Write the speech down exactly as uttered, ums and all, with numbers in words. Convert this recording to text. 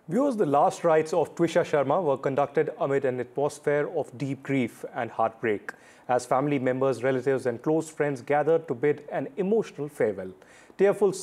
Viewers, the last rites of Twisha Sharma were conducted amid an atmosphere of deep grief and heartbreak, as family members, relatives and close friends gathered to bid an emotional farewell. Tearful